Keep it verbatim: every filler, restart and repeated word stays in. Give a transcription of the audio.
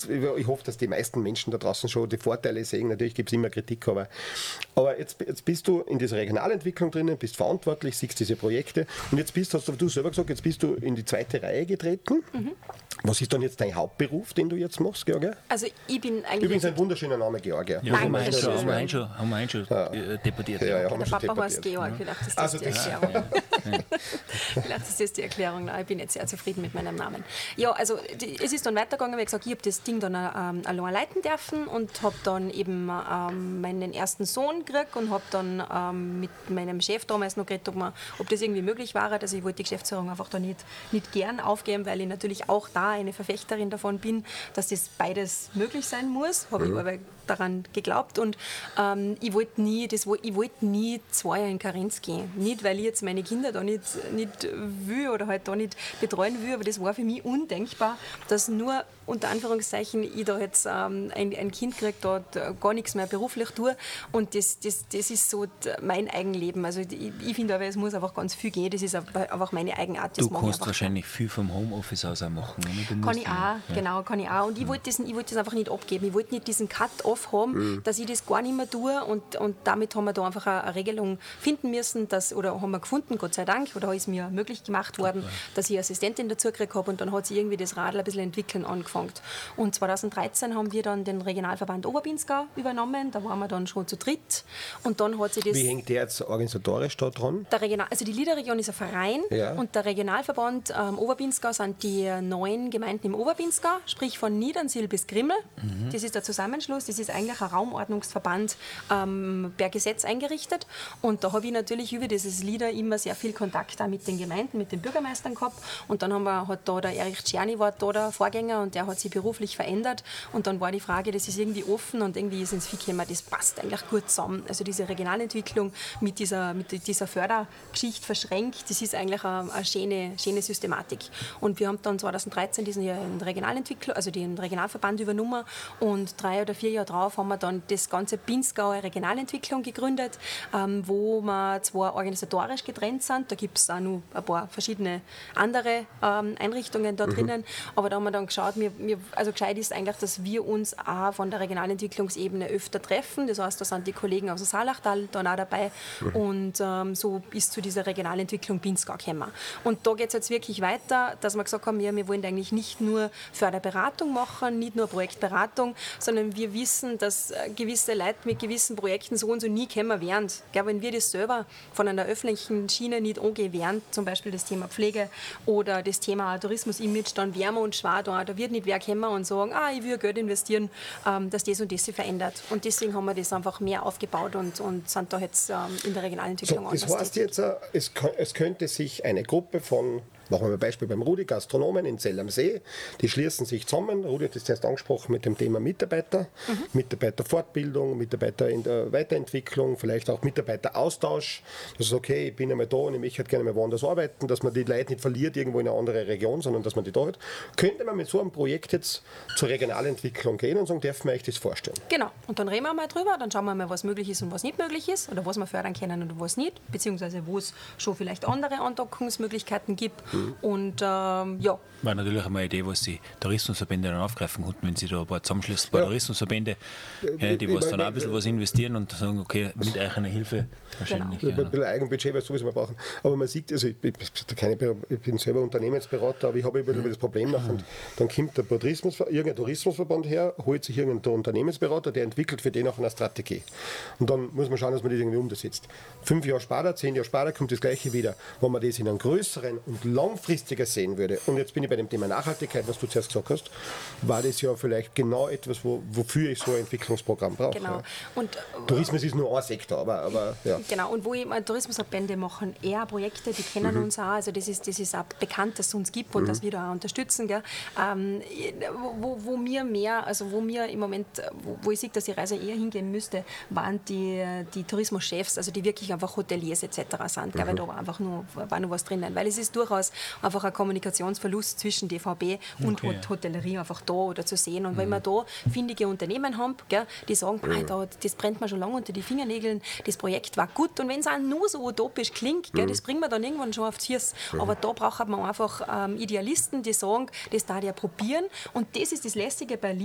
jetzt, ich hoffe, dass die meisten Menschen da draußen schon die Vorteile sehen. Natürlich gibt es immer Kritik, aber, aber jetzt, jetzt bist du in dieser Regionalentwicklung drinnen, bist verantwortlich, siehst diese Projekte und jetzt bist, hast du selber gesagt, jetzt bist du in die zweite Reihe getreten. Mhm. Was ist dann jetzt dein Hauptberuf, den du jetzt machst, Georgia? Also ich bin eigentlich... Übrigens ein wunderschöner Name, Georgia. Ja, haben wir einen schon, haben wir einen schon, haben wir einen schon ja. debattiert. Ja, ja, der Papa heißt Georg, vielleicht ist das also die Erklärung. Ja. Vielleicht ist das die Erklärung. Ich bin jetzt sehr zufrieden mit meinem Namen. Ja, also die, es ist dann weitergegangen, wie gesagt, ich habe das Ding dann ähm, allein leiten dürfen und habe dann eben ähm, meinen ersten Sohn gekriegt und habe dann ähm, mit meinem Chef damals noch geredet, ob, man, ob das irgendwie möglich war. Also ich wollte die Geschäftsführung einfach da nicht, nicht gern aufgeben, weil ich natürlich auch da eine Verfechterin davon bin, dass das beides möglich sein muss. Habe mhm. ich aber daran geglaubt und ähm, ich wollte nie, das, ich wollte nie zwei Jahre in Karenz gehen. Nicht, weil ich jetzt meine Kinder da nicht, nicht will oder halt da nicht betreuen will, aber das war für mich undenkbar, dass nur unter Anführungszeichen ich da jetzt ähm, ein, ein Kind kriege, da gar nichts mehr beruflich tue und das, das, das ist so mein Eigenleben. Also ich, ich finde aber, es muss einfach ganz viel gehen, das ist einfach meine Eigenart. Du kannst wahrscheinlich viel vom Homeoffice aus auch machen. Oder? Kann ich auch, ja. genau, kann ich auch. Und ich wollte das, ich wollte das einfach nicht abgeben. Ich wollte nicht diesen Cut-Off haben, mhm. dass ich das gar nicht mehr tue und, und damit haben wir da einfach eine, eine Regelung finden müssen, dass, oder haben wir gefunden, Gott sei Dank, oder ist mir möglich gemacht worden, okay. dass ich Assistentin dazu gekriegt habe und dann hat sich irgendwie das Radl ein bisschen entwickeln angefangen. Und zweitausenddreizehn haben wir dann den Regionalverband Oberbinsgau übernommen, da waren wir dann schon zu dritt und dann hat sich das... Wie hängt der jetzt organisatorisch da dran? Der Regional, also die Liederregion ist ein Verein ja. und der Regionalverband ähm, Oberbinsgau sind die neun Gemeinden im Oberbinsgau, sprich von Niedernsiel bis Grimmel. Mhm. Das ist der Zusammenschluss, das ist eigentlich ein Raumordnungsverband ähm, per Gesetz eingerichtet und da habe ich natürlich über dieses Lieder immer sehr viel Kontakt auch mit den Gemeinden, mit den Bürgermeistern gehabt und dann haben wir, hat da der Erich Czerny war da der Vorgänger und der hat sich beruflich verändert und dann war die Frage, das ist irgendwie offen und irgendwie ist ins Vieh gekommen, das passt eigentlich gut zusammen. Also diese Regionalentwicklung mit dieser, mit dieser Fördergeschichte verschränkt, das ist eigentlich eine, eine schöne, schöne Systematik. Und wir haben dann zweitausenddreizehn diesen Regionalentwicklung, also den Regionalverband übernommen und drei oder vier Jahre drauf haben wir dann das ganze Pinzgauer Regionalentwicklung gegründet, ähm, wo wir zwar organisatorisch getrennt sind, da gibt es auch noch ein paar verschiedene andere ähm, Einrichtungen da drinnen, mhm. aber da haben wir dann geschaut, wir, wir, also gescheit ist eigentlich, dass wir uns auch von der Regionalentwicklungsebene öfter treffen, das heißt, da sind die Kollegen aus dem Saalachtal dann auch dabei mhm. und ähm, so bis zu dieser Regionalentwicklung Pinzgau gekommen. Und da geht es jetzt wirklich weiter, dass wir gesagt haben, wir, wir wollen eigentlich nicht nur Förderberatung machen, nicht nur Projektberatung, sondern wir wissen, dass gewisse Leute mit gewissen Projekten so und so nie kommen werden. Gell, wenn wir das selber von einer öffentlichen Schiene nicht angehen werden, zum Beispiel das Thema Pflege oder das Thema Tourismus-Image, dann wären wir uns schwer da. Da wird nicht wer kommen und sagen, ah, ich will Geld investieren, ähm, dass das und das sich verändert. Und deswegen haben wir das einfach mehr aufgebaut und, und sind da jetzt ähm, in der Regionalentwicklung so, das heißt jetzt, äh, es, es könnte sich eine Gruppe von, machen wir mal ein Beispiel beim Rudi, Gastronomen in Zell am See, die schließen sich zusammen. Rudi hat das zuerst angesprochen mit dem Thema Mitarbeiter, mhm. Mitarbeiterfortbildung, Mitarbeiter in der Weiterentwicklung, vielleicht auch Mitarbeiteraustausch. Das ist okay, ich bin einmal da und ich möchte halt gerne mal woanders arbeiten, dass man die Leute nicht verliert irgendwo in eine andere Region, sondern dass man die da hat. Könnte man mit so einem Projekt jetzt zur Regionalentwicklung gehen und sagen, dürfen wir euch das vorstellen? Genau, und dann reden wir mal drüber, dann schauen wir mal, was möglich ist und was nicht möglich ist oder was wir fördern können und was nicht, beziehungsweise wo es schon vielleicht andere Andockungsmöglichkeiten gibt. Mhm. Und ähm, ja. War natürlich einmal eine Idee, was die Tourismusverbände dann aufgreifen konnten, wenn sie da ein paar zusammenschließen, ein paar ja. Tourismusverbände, ja, die was dann auch ein bisschen was investieren und sagen, okay, mit euch eine Hilfe wahrscheinlich. Genau. Ja. Ein bisschen Eigenbudget, was sowieso mal brauchen. Aber man sieht, also ich, ich, keine, ich bin selber Unternehmensberater, aber ich habe immer mhm. das Problem nach und dann kommt der Tourismus, irgendein Tourismusverband her, holt sich irgendein Unternehmensberater, der entwickelt für den auch eine Strategie. Und dann muss man schauen, dass man das irgendwie umsetzt. Fünf Jahre später, zehn Jahre später kommt das Gleiche wieder. Wenn man das in einem größeren und langfristiger sehen würde, und jetzt bin ich bei dem Thema Nachhaltigkeit, was du zuerst gesagt hast, war das ja vielleicht genau etwas, wo, wofür ich so ein Entwicklungsprogramm brauche. Genau. Ja. Und, Tourismus ist nur ein Sektor, aber, aber ja. Genau, und wo ich meine, Tourismusverbände machen eher Projekte, die kennen mhm. uns auch, also das ist, das ist auch bekannt, dass es uns gibt und mhm. dass wir da auch unterstützen. Gell. Ähm, wo, wo mir mehr, also wo mir im Moment, wo, wo ich sehe, dass die Reise eher hingehen müsste, waren die, die Tourismuschefs, also die wirklich einfach Hoteliers et cetera sind, gell, mhm. weil da war einfach nur, war nur was drinnen, weil es ist durchaus einfach ein Kommunikationsverlust zwischen D V B und okay. Hotellerie einfach da oder zu sehen. Und mhm. wenn wir da findige Unternehmen haben, gell, die sagen, mhm. da, das brennt mir schon lange unter die Fingernägeln, das Projekt war gut und wenn es auch nur so utopisch klingt, gell, mhm. das bringen wir dann irgendwann schon aufs Hirn. Mhm. Aber da braucht man einfach ähm, Idealisten, die sagen, das darf ich ja probieren und das ist das Lästige bei